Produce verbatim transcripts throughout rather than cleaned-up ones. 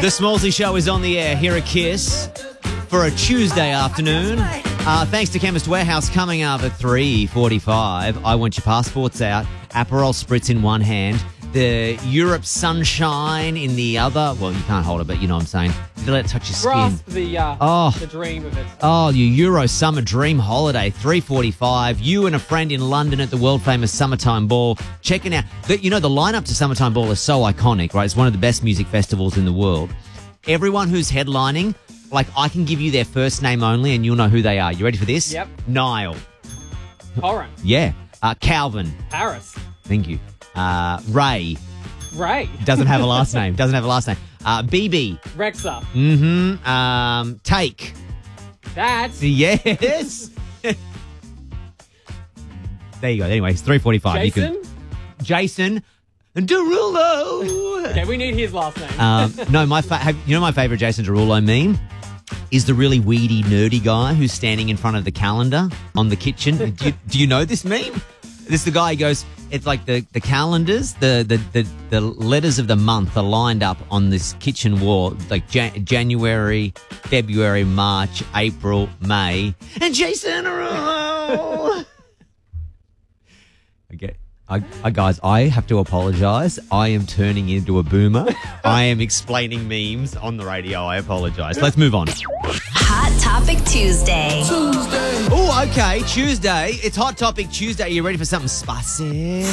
The Smallsy Show is on the air here at Kiss for a Tuesday afternoon. Uh, thanks to Chemist Warehouse, coming up at three forty-five. I want your passports out. Aperol Spritz in one hand. The Europe Sunshine in the other. Well, you can't hold it, but you know what I'm saying. Let it touch your skin. Grasp the, uh, oh. the dream of it. Oh, your Euro Summer Dream Holiday, three forty-five. You and a friend in London at the world-famous Summertime Ball. Checking out, the, you know, the lineup to Summertime Ball is so iconic, right? It's one of the best music festivals in the world. Everyone who's headlining, like, I can give you their first name only and you'll know who they are. You ready for this? Yep. Niall. Corin. Yeah. Uh, Calvin. Paris. Thank you. Uh, Ray. Ray. Doesn't have a last name. Doesn't have a last name. Uh, B B. Rexa. Mm-hmm. Um, Take. That's... Yes. There you go. Anyway, it's three forty-five. Jason? You can... Jason Derulo. Okay, we need his last name. um, no, my fa- have, you know my favourite Jason Derulo meme? Is the really weedy, nerdy guy who's standing in front of the calendar on the kitchen. Do you, do you know this meme? This is the guy who goes, it's like the, the calendars, the, the, the, the letters of the month are lined up on this kitchen wall, like Jan- January, February, March, April, May, and Jason Derulo. Okay. I, I, guys, I have to apologise. I am turning into a boomer. I am explaining memes on the radio. I apologise. Let's move on. Hot Topic Tuesday. Tuesday. Oh, okay. Tuesday. It's Hot Topic Tuesday. Are you ready for something spicy?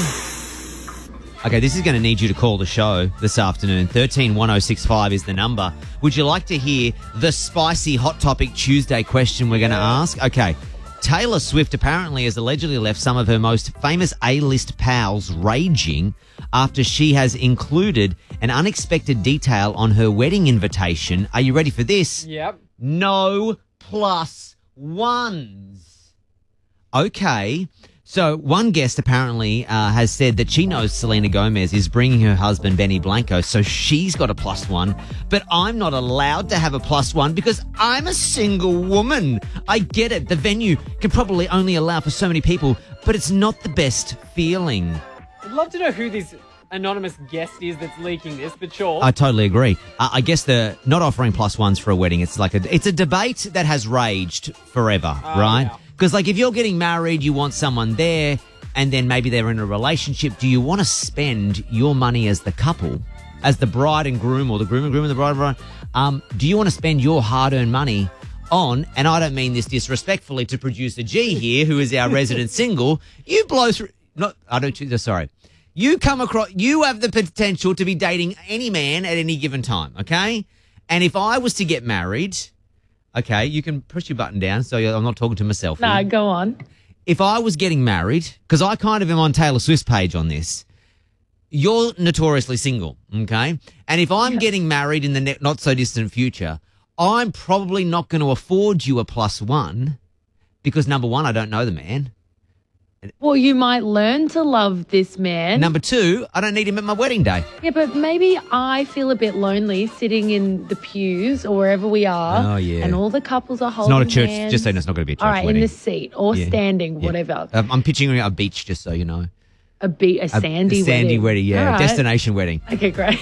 Okay, this is going to need you to call the show this afternoon. thirteen one oh six five is the number. Would you like to hear the spicy Hot Topic Tuesday question we're going to ask? Okay. Taylor Swift apparently has allegedly left some of her most famous A-list pals raging after she has included an unexpected detail on her wedding invitation. Are you ready for this? Yep. No plus ones. Okay. So one guest apparently uh, has said that she knows Selena Gomez is bringing her husband Benny Blanco, so she's got a plus one. But I'm not allowed to have a plus one because I'm a single woman. I get it. The venue can probably only allow for so many people, but it's not the best feeling. I'd love to know who this anonymous guest is that's leaking this, but sure. I totally agree. Uh, I guess the not offering plus ones for a wedding, it's like a, it's a debate that has raged forever, uh, right? Yeah. Because, like, if you're getting married, you want someone there, and then maybe they're in a relationship. Do you want to spend your money as the couple, as the bride and groom, or the groom and groom and the bride and bride? Um, do you want to spend your hard-earned money on, and I don't mean this disrespectfully to producer G here, who is our resident single, you blow through, not, I don't, sorry. You come across, you have the potential to be dating any man at any given time, okay? And if I was to get married... Okay, you can push your button down so I'm not talking to myself. No, go on. If I was getting married, because I kind of am on Taylor Swift's page on this, you're notoriously single, okay? And if I'm getting married in the not-so-distant future, I'm probably not going to afford you a plus one because, number one, I don't know the man. Well, you might learn to love this man. Number two, I don't need him at my wedding day. Yeah, but maybe I feel a bit lonely sitting in the pews or wherever we are. Oh, yeah. And all the couples are It's holding not a church. hands. Just so it's not going to be a church All right, wedding. in the seat or Yeah. standing, Yeah. whatever. Um, I'm pitching a beach, just so you know. A be a sandy a, a sandy wedding. wedding, yeah. All right. Destination wedding. Okay, great.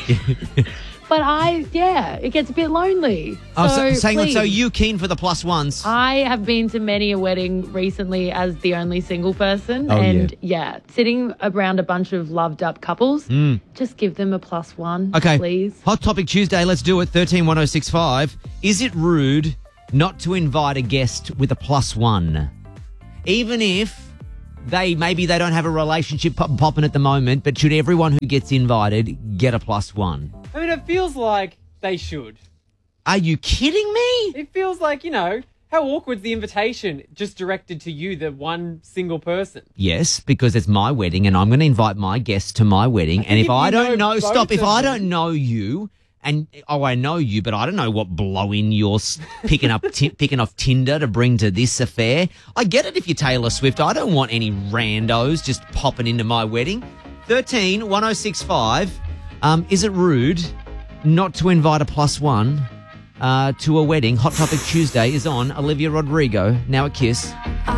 But I, yeah, it gets a bit lonely. Oh, so, So, saying, please. so you keen for the plus ones? I have been to many a wedding recently as the only single person. Oh, and yeah. sitting around a bunch of loved up couples, just give them a plus one, Okay. please. Hot Topic Tuesday, let's do it. thirteen one oh six five. Is it rude not to invite a guest with a plus one? Even if they maybe they don't have a relationship pop- popping at the moment, but should everyone who gets invited get a plus one? I mean, it feels like they should. Are you kidding me? It feels like, you know, how awkward's the invitation just directed to you, the one single person? Yes, because it's my wedding and I'm going to invite my guests to my wedding. And if, if I you don't know know, both stop, if of I them- don't know you, and oh, I know you, but I don't know what blow-in you're s- picking up, t- picking off Tinder to bring to this affair. I get it if you're Taylor Swift. I don't want any randos just popping into my wedding. thirteen one oh six five. Um, is it rude not to invite a plus one uh, to a wedding? Hot Topic Tuesday is on. Olivia Rodrigo, now at Kiss.